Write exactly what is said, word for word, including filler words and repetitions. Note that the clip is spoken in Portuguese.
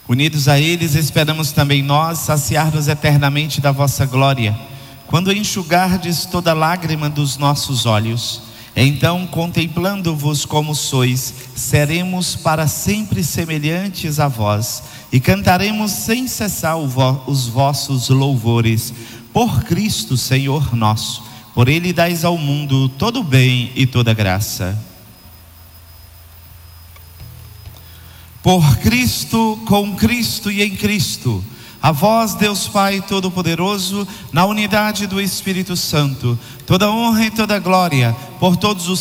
Unidos a eles, esperamos também nós saciar-nos eternamente da vossa glória, quando enxugardes toda lágrima dos nossos olhos. Então, contemplando-vos como sois, seremos para sempre semelhantes a vós, e cantaremos sem cessar os vossos louvores. Por Cristo, Senhor nosso, por Ele dais ao mundo todo o bem e toda graça. Por Cristo, com Cristo e em Cristo, a vós, Deus Pai Todo-Poderoso, na unidade do Espírito Santo, toda honra e toda glória, por todos os